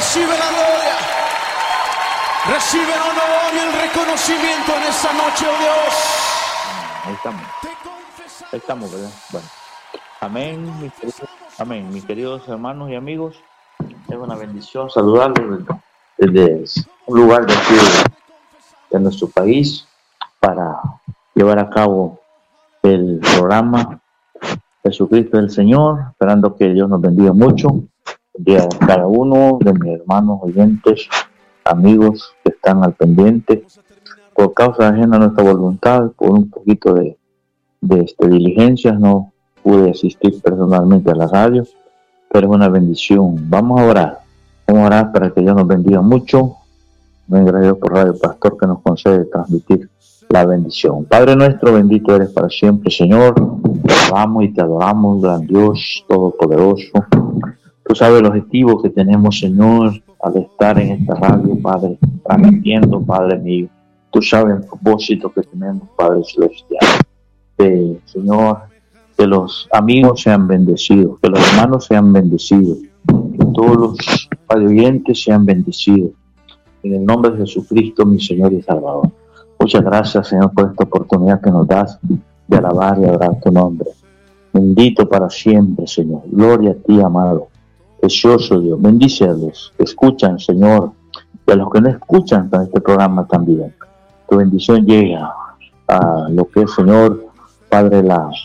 Recibe la gloria, recibe el honor y el reconocimiento en esta noche, oh Dios. Ahí estamos. Ahí estamos, ¿verdad? Bueno. Amén, mis queridos hermanos y amigos. Es una bendición saludarles desde un lugar de aquí de nuestro país para llevar a cabo el programa Jesucristo el Señor, esperando que Dios nos bendiga mucho. Bendiga a cada uno de mis hermanos oyentes, amigos que están al pendiente. Por causa ajena a nuestra voluntad, por un poquito de diligencias, no pude asistir personalmente a la radio, pero es una bendición. Vamos a orar para que Dios nos bendiga mucho. Gracias a Dios por Radio Pastor que nos concede transmitir la bendición. Padre nuestro, bendito eres para siempre, Señor. Te amamos y te adoramos, gran Dios todopoderoso. Tú sabes el objetivo que tenemos, Señor, al estar en esta radio, Padre, transmitiendo, Padre mío. Tú sabes el propósito que tenemos, Padre celestial. Señor, que los amigos sean bendecidos, que los hermanos sean bendecidos, que todos los oyentes sean bendecidos. En el nombre de Jesucristo, mi Señor y Salvador. Muchas gracias, Señor, por esta oportunidad que nos das de alabar y adorar tu nombre. Bendito para siempre, Señor. Gloria a ti, amado. Precioso Dios. Bendice a los que escuchan, Señor, y a los que no escuchan para este programa también. Tu bendición llega a lo que es, Señor, Padre,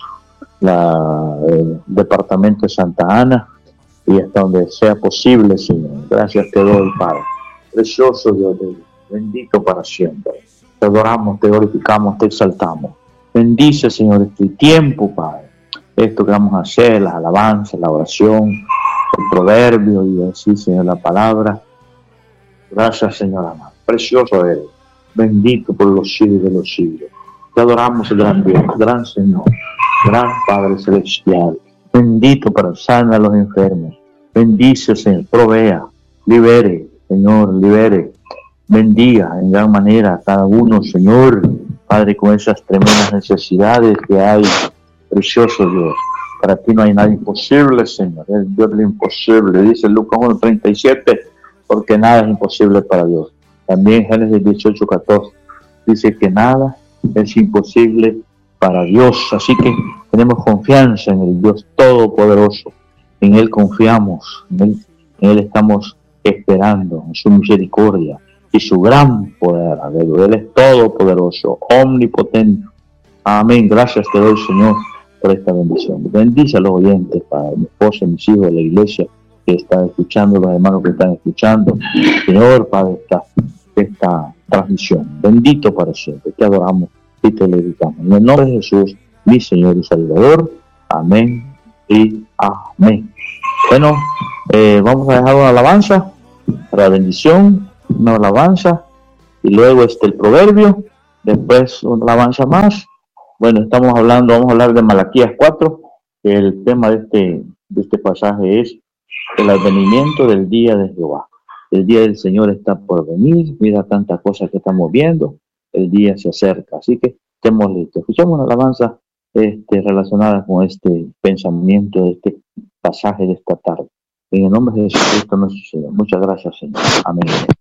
el departamento de Santa Ana y hasta donde sea posible, Señor. Gracias te doy, Padre. Precioso Dios, bendito para siempre. Te adoramos, te glorificamos, te exaltamos. Bendice, Señor, este tiempo, Padre. Esto que vamos a hacer, las alabanzas, la oración, el proverbio y así, Señor, la palabra. Gracias, Señor amado. Precioso eres. Bendito por los siglos de los siglos. Te adoramos, gran Dios, gran Señor, gran Padre celestial. Bendito para sanar a los enfermos. Bendice, Señor, provea, libere, Señor, libere. Bendiga en gran manera a cada uno, Señor, Padre, con esas tremendas necesidades que hay. Precioso Dios, para ti no hay nada imposible, Señor. El Dios de lo imposible, dice Lucas 1:37, porque nada es imposible para Dios. También Génesis 18:14 dice que nada es imposible para Dios. Así que tenemos confianza en el Dios Todopoderoso. En Él confiamos, en Él estamos esperando, en su misericordia y su gran poder. Él es todopoderoso, omnipotente. Amén. Gracias te doy, Señor, por esta bendición. Bendice a los oyentes, Padre, mi esposa, mis hijos de la iglesia que están escuchando, los hermanos que están escuchando. Señor, Padre, esta transmisión. Bendito para siempre. Te adoramos y te glorificamos. En el nombre de Jesús, mi Señor y Salvador. Amén y amén. Bueno, vamos a dejar una alabanza para la bendición, una alabanza y luego el proverbio, después una alabanza más. Bueno, vamos a hablar de Malaquías 4. El tema de este pasaje es el advenimiento del día de Jehová. El día del Señor está por venir. Mira tantas cosas que estamos viendo. El día se acerca. Así que estemos listos. Escuchamos una alabanza relacionada con este pensamiento, de este pasaje de esta tarde. En el nombre de Jesucristo nuestro Señor. Muchas gracias, Señor. Amén.